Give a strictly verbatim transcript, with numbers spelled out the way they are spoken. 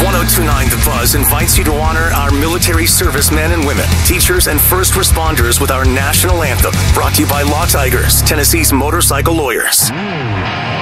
one oh two point nine The Buzz invites you to honor our military servicemen and women, teachers, and first responders with our national anthem. Brought to you by Law Tigers, Tennessee's motorcycle lawyers.